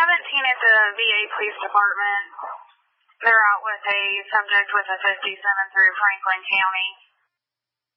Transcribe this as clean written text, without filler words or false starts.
at the VA Police Department. They're out with a subject with a 57 through Franklin County.